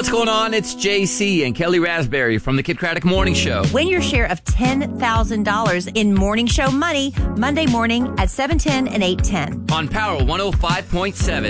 What's going on? It's JC and Kelly Raspberry from the Kid Craddock Morning Show. Win your share of $10,000 in Morning Show money Monday morning at 7:10 and 8:10. On Power 105.7.